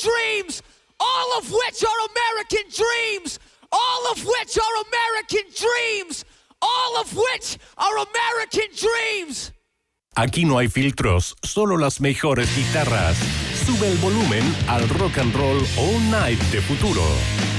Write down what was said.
dreams, all of which are American dreams, all of which are American dreams, all of which are American dreams. Aquí no hay filtros, solo las mejores guitarras. Sube el volumen al Rock and Roll All Night de Futuro.